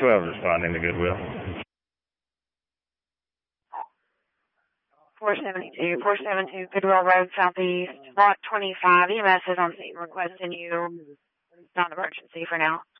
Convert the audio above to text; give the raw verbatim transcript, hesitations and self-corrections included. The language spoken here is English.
twelve responding to Goodwill. four seventy-two, four seventy-two Goodwill Road Southeast, Lot twenty-five. E M S is on scene requesting you. Non-emergency for now.